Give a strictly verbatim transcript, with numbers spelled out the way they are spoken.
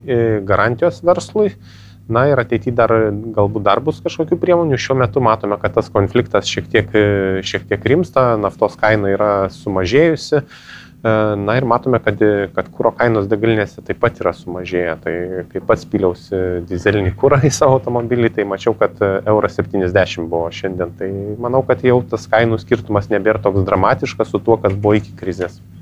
garantijos verslui. Na ir ateityje dar galbūt dar bus kažkokių priemonių. Šiuo metu matome, kad tas konfliktas šiek tiek, šiek tiek rimsta, naftos kaina yra sumažėjusi. Na ir matome, kad, kad kuro kainos degalinėse taip pat yra sumažėję. Tai kai pats pyliausi dizelinį kurą į savo automobilį, tai mačiau, kad euras septyniasdešimt buvo šiandien. Tai manau, kad jau tas kainų skirtumas nebėra toks dramatiškas su tuo, kas buvo iki krizės.